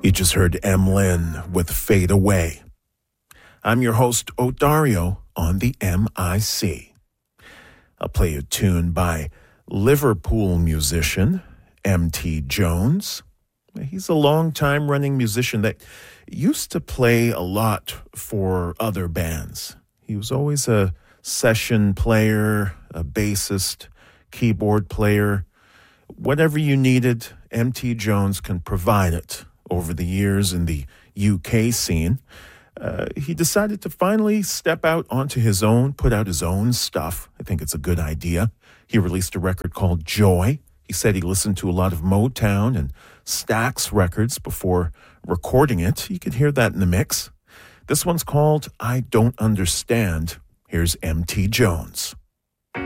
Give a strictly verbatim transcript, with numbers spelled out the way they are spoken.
You just heard Emlyn with Fade Away. I'm your host, Odario, on the M I C. I'll play a tune by Liverpool musician M T Jones. He's a long-time running musician that used to play a lot for other bands. He was always a session player, a bassist, keyboard player. Whatever you needed, M T Jones can provide it. Over the years in the U K scene, uh, he decided to finally step out onto his own, put out his own stuff. I think it's a good idea. He released a record called Joy. He said he listened to a lot of Motown and Stax records before recording it. You could hear that in the mix. This one's called I Don't Understand. Here's M T Jones.